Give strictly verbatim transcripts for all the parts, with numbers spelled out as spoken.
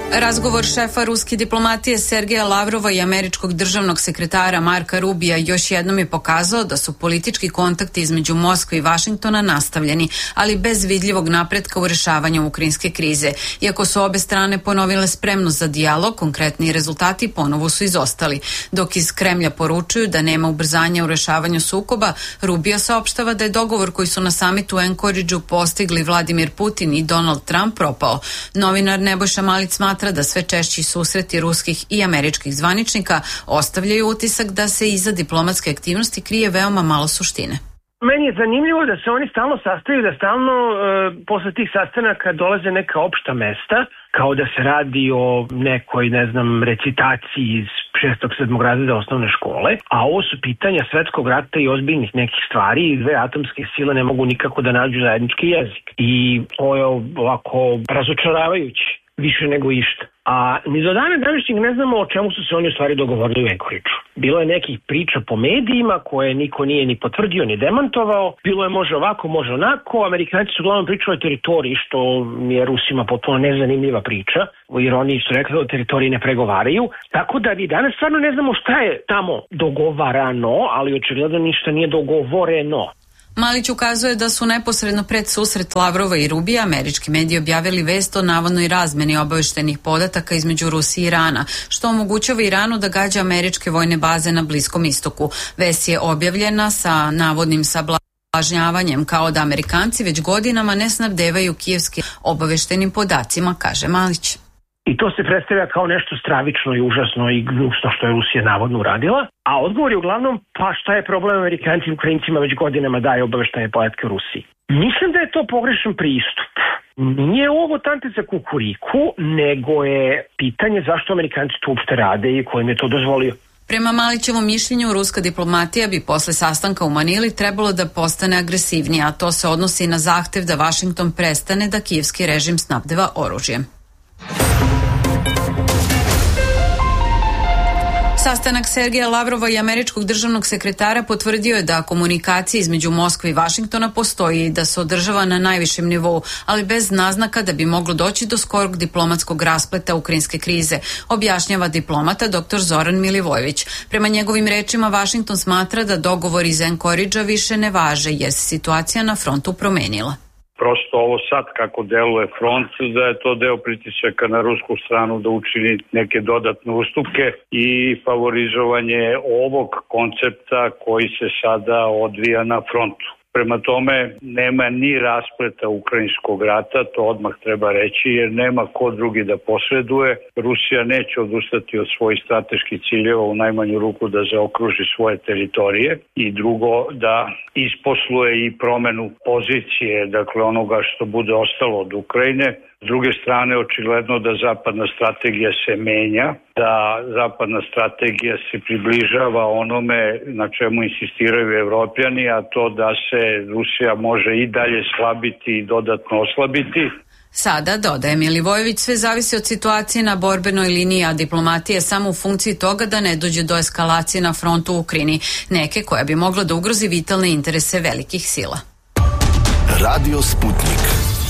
Razgovor šefa ruske diplomatije Sergeja Lavrova i američkog državnog sekretara Marka Rubija još jednom je pokazao da su politički kontakti između Moskve i Vašingtona nastavljeni, ali bez vidljivog napretka u rešavanju ukrajinske krize. Iako su obe strane ponovile spremnost za dijalog, konkretni rezultati ponovo su izostali. Dok iz Kremlja poručuju da nema ubrzanja u rešavanju sukoba, Rubio saopštava da je dogovor koji su na samitu u Anchorageu postigli Vladimir Putin i Donald Trump propao. Novinar Nebojša Malić smatra da sve češći susreti ruskih i američkih zvaničnika ostavljaju utisak da se iza diplomatske aktivnosti krije veoma malo suštine. Meni je zanimljivo da se oni stalno sastaju, da stalno e, posle tih sastanaka dolaze neka opšta mesta, kao da se radi o nekoj, ne znam, recitaciji iz šestog sedmog razreda osnovne škole, a ovo su pitanja svetskog rata i ozbiljnih nekih stvari i dve atomske sile ne mogu nikako da nađu zajednički jezik. I ovo je ovako razočaravajuće, više nego išta. A ni do dana današnjeg ne znamo o čemu su se oni u stvari dogovorili u Anchorageu. Bilo je nekih priča po medijima koje niko nije ni potvrdio ni demantovao. Bilo je može ovako, može onako. Amerikanci su uglavnom pričali o teritoriji, što je Rusima potpuno nezanimljiva priča. Jer oni su rekli da o teritoriji ne pregovaraju. Tako da mi danas stvarno ne znamo šta je tamo dogovarano, ali očigledno ništa nije dogovoreno. Malić ukazuje da su neposredno pred susret Lavrova i Rubija američki mediji objavili vest o navodnoj razmeni obaveštenih podataka između Rusije i Irana, što omogućava Iranu da gađa američke vojne baze na Bliskom istoku. Vest je objavljena sa navodnim sablažnjavanjem, kao da Amerikanci već godinama ne snabdevaju kijevskim obaveštenim podacima, kaže Malić. I to se predstavlja kao nešto stravično i užasno i gnusno što je Rusija navodno uradila. A odgovor je uglavnom, pa šta je problem Amerikanci i Ukrajincima već godinama daje obaveštene podatke u Rusiji. Mislim da je to pogrešan pristup. Nije ovo tante za kukuriku, nego je pitanje zašto Amerikanci to uopšte rade i ko im je to dozvolio. Prema Malićevom mišljenju, ruska diplomatija bi posle sastanka u Manili trebalo da postane agresivnija, a to se odnosi na zahtev da Vašington prestane da kijevski režim snabdeva oružjem. Sastanak Sergeja Lavrova i američkog državnog sekretara potvrdio je da komunikacija između Moskve i Vašingtona postoji i da se održava na najvišem nivou, ali bez naznaka da bi moglo doći do skorog diplomatskog raspleta ukrajinske krize, objašnjava diplomata dr Zoran Milivojević. Prema njegovim rečima, Vašington smatra da dogovor iz Anchoragea više ne važe jer se situacija na frontu promenila. Prosto ovo sad kako deluje front, da je to deo pritisaka na rusku stranu da učini neke dodatne ustupke i favorizovanje ovog koncepta koji se sada odvija na frontu. Prema tome nema ni raspleta ukrajinskog rata, to odmah treba reći, jer nema ko drugi da posreduje. Rusija neće odustati od svojih strateških ciljeva, u najmanju ruku da zaokruži svoje teritorije i drugo da isposluje i promenu pozicije, dakle onoga što bude ostalo od Ukrajine. S druge strane, očigledno da zapadna strategija se menja, da zapadna strategija se približava onome na čemu insistiraju Evropljani, a to da se Rusija može i dalje slabiti i dodatno oslabiti. Sada, dodaje Milivojević, sve zavisi od situacije na borbenoj liniji, a diplomatija je samo u funkciji toga da ne dođe do eskalacije na frontu u Ukrajini, neke koja bi mogla da ugrozi vitalne interese velikih sila. Radio Sputnik.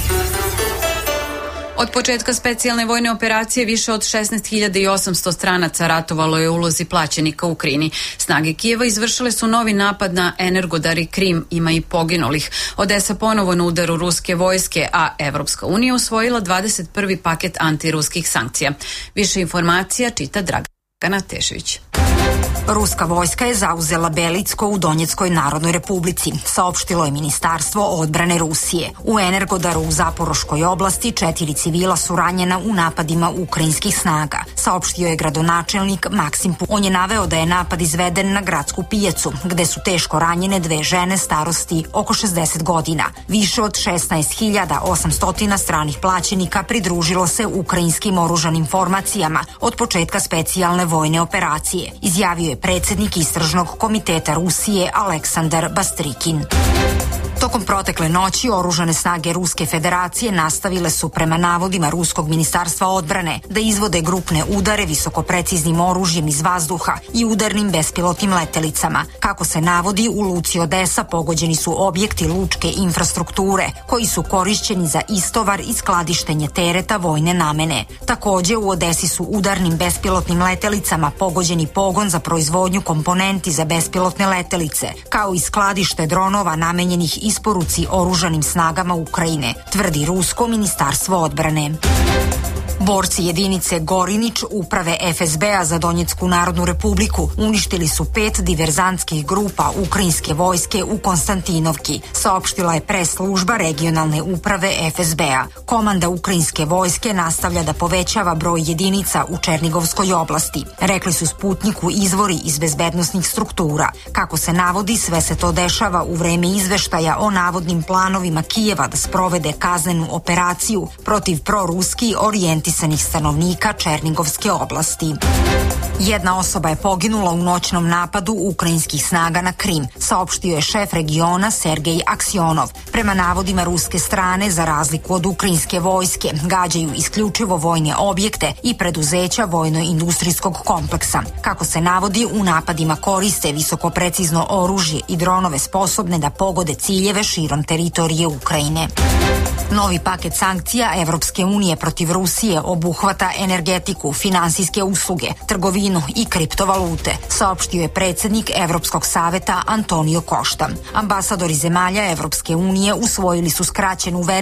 Od početka specijalne vojne operacije više od šesnaest hiljada osamsto stranaca ratovalo je u ulozi plaćenika u Ukrajini. Snage Kijeva izvršile su novi napad na Energodar i Krim, ima i poginulih. Odesa ponovo na udaru ruske vojske, a Evropska unija usvojila dvadeset prvi paket antiruskih sankcija. Više informacija čita Dragana Tešević. Ruska vojska je zauzela Belicko u Donjeckoj Narodnoj Republici, saopštilo je Ministarstvo odbrane Rusije. U Energodaru u Zaporoškoj oblasti četiri civila su ranjena u napadima ukrajinskih snaga, saopštio je gradonačelnik Maksim Pu. On je naveo da je napad izveden na gradsku pijacu, gde su teško ranjene dve žene starosti oko šezdeset godina. Više od šesnaest hiljada osamsto stranih plaćenika pridružilo se ukrajinskim oružanim formacijama od početka specijalne vojne operacije, izjavio je predsjednik Istražnog komiteta Rusije Aleksandar Bastrikin. Tokom protekle noći oružane snage Ruske federacije nastavile su prema navodima Ruskog ministarstva odbrane da izvode grupne udare visokopreciznim oružjem iz vazduha i udarnim bespilotnim letelicama. Kako se navodi, u luci Odesa pogođeni su objekti lučke infrastrukture koji su korišćeni za istovar i skladištenje tereta vojne namene. Takođe u Odesi su udarnim bespilotnim letelicama pogođeni pogon za proizvodnju komponenti za bespilotne letelice, kao i skladište dronova namenjenih isporuci oružanim snagama Ukrajine, tvrdi Rusko ministarstvo odbrane. Borci jedinice Gorinić uprave F S B-a za Donjecku narodnu republiku uništili su pet diverzantskih grupa ukrajinske vojske u Konstantinovki, saopštila je pres služba regionalne uprave F S B-a. Komanda ukrajinske vojske nastavlja da povećava broj jedinica u Černigovskoj oblasti, rekli su Sputniku izvori iz bezbednosnih struktura. Kako se navodi, sve se to dešava u vreme izveštaja o navodnim planovima Kijeva da sprovede kaznenu operaciju protiv proruski orijentisanih stanovnika Černigovske oblasti. Jedna osoba je poginula u noćnom napadu ukrajinskih snaga na Krim, saopštio je šef regiona Sergej Aksionov. Prema navodima ruske strane, za razliku od ukrajinske vojske, gađaju isključivo vojne objekte i preduzeća vojno-industrijskog kompleksa. Kako se navodi, u napadima koriste visokoprecizno oružje i dronove sposobne da pogode ciljeve širom teritorije Ukrajine. Novi paket sankcija Evropske unije protiv Rusije obuhvata energetiku, finansijske usluge, trgovinu i kriptovalute, saopštio je predsednik Evropskog saveta Antonio Košta. Ambasadori zemalja Evropske unije usvojili su skraćenu verziju